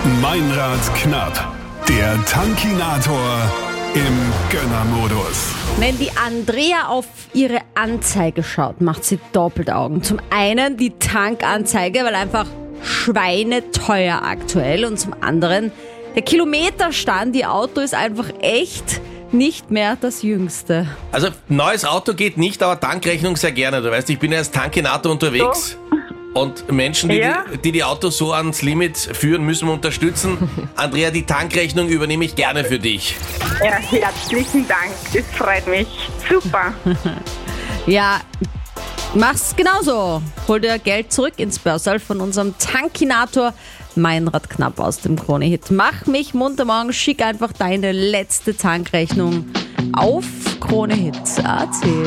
Meinrad knapp. Der Tankinator im Gönnermodus. Wenn die Andrea auf ihre Anzeige schaut, macht sie doppelt Augen. Zum einen die Tankanzeige, weil einfach schweineteuer aktuell. Und zum anderen der Kilometerstand. Ihr Auto ist einfach echt nicht mehr das Jüngste. Also neues Auto geht nicht, aber Tankrechnung sehr gerne. Du weißt, ich bin ja als Tankinator unterwegs. Und Menschen, die Autos so ans Limit führen, müssen wir unterstützen. Andrea, die Tankrechnung übernehme ich gerne für dich. Ja, herzlichen Dank. Das freut mich. Super. Ja, mach's genauso. Hol dir Geld zurück ins Börsal von unserem Tankinator Meinrad Knapp aus dem Krone-Hit. Mach mich munter morgen, schick einfach deine letzte Tankrechnung auf KroneHit.at.